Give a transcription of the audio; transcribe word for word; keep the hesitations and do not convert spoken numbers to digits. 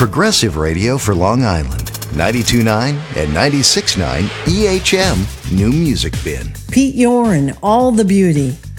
Progressive radio for Long Island. ninety-two point nine and ninety-six point nine E H M New Music Bin. Pete Yorn, All the Beauty.